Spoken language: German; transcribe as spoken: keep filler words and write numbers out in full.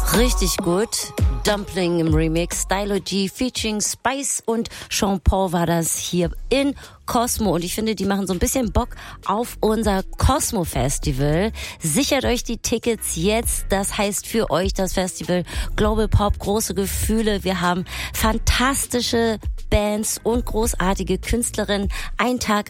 Richtig gut. Dumpling im Remix. Stylo G featuring Spice und Sean Paul war das hier in Cosmo. Und ich finde, die machen so ein bisschen Bock auf unser Cosmo Festival. Sichert euch die Tickets jetzt. Das heißt für euch das Festival Global Pop, große Gefühle. Wir haben fantastische Bands und großartige Künstlerinnen. Ein Tag,